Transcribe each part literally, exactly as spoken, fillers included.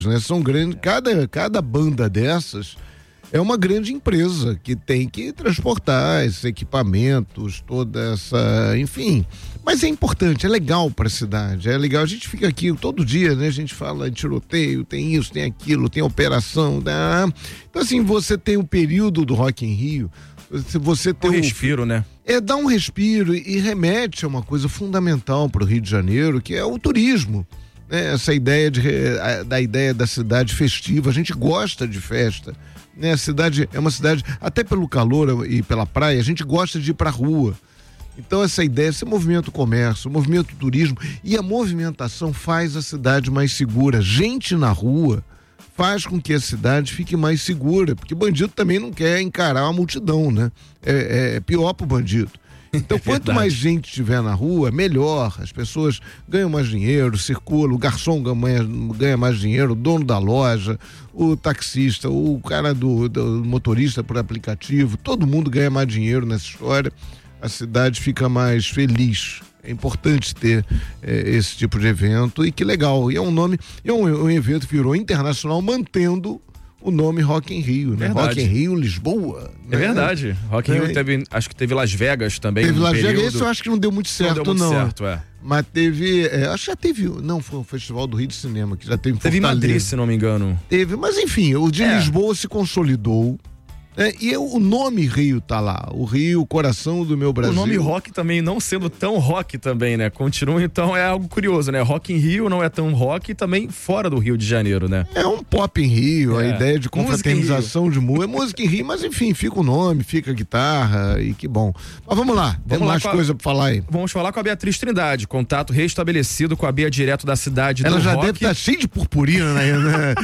né? São grandes, cada, cada banda dessas é uma grande empresa que tem que transportar esses equipamentos, toda essa, enfim. Mas é importante, é legal para a cidade, é legal. A gente fica aqui todo dia, né? A gente fala de tiroteio, tem isso, tem aquilo, tem operação. Né? Então, assim, você tem o período do Rock in Rio, se você tem um respiro, o, né? É, dá um respiro e, e remete a uma coisa fundamental para o Rio de Janeiro, que é o turismo. Né? Essa ideia de, a, da ideia da cidade festiva. A gente gosta de festa. Né? A cidade é uma cidade, até pelo calor e pela praia, a gente gosta de ir pra rua. Então essa ideia, esse movimento comércio, movimento turismo, e a movimentação faz a cidade mais segura. Gente na rua faz com que a cidade fique mais segura, porque bandido também não quer encarar a multidão, né? É, é pior pro bandido. Então, quanto mais gente estiver na rua, melhor. As pessoas ganham mais dinheiro, circulam, o garçom ganha, ganha mais dinheiro, o dono da loja, o taxista, o cara do, do motorista por aplicativo, todo mundo ganha mais dinheiro nessa história. A cidade fica mais feliz. É importante ter é, esse tipo de evento, e que legal. E é um nome, é um, um evento que virou internacional, mantendo o nome Rock in Rio, né? Verdade. Rock in Rio, Lisboa. É né? verdade. Rock in Rio É. teve, acho que teve Las Vegas também. Teve um Las período. Vegas, esse eu acho que não deu muito certo, não. Deu muito não. certo, é. Mas teve, é, acho que já teve, não, foi o Festival do Rio de Cinema, que já teve em Teve em Fortaleza. Madrid, se não me engano. Teve, mas enfim, o de É. Lisboa se consolidou. É, e o nome Rio tá lá, o Rio, o coração do meu Brasil. O nome rock também não sendo tão rock também, né? Continua, então é algo curioso, né? Rock in Rio não é tão rock, também fora do Rio de Janeiro, né? É um pop em Rio, É. a ideia de Música em confraternização de música, é música em Rio, mas enfim, fica o nome, fica a guitarra, e que bom. Mas vamos lá, tem Vamos lá mais com a- coisa pra falar aí. Vamos falar com a Beatriz Trindade, contato restabelecido com a Bia direto da cidade Ela do já rock. deve estar cheia de purpurina, né?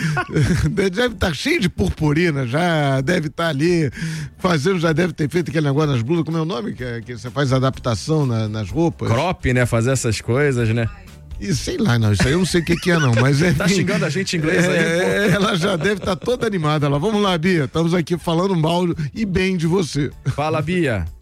Deve estar cheia de purpurina, já deve estar ali fazendo, já deve ter feito aquele negócio nas blusas, como é o nome? Que, que você faz adaptação na- nas roupas. Crop, né? Fazer essas coisas, né? E sei lá, não, isso aí eu não sei o que, que é, não, mas é. Tá xingando a gente em inglês aí, É, ela já deve estar toda animada. Ela, vamos lá, Bia, estamos aqui falando mal e bem de você. Fala, Bia.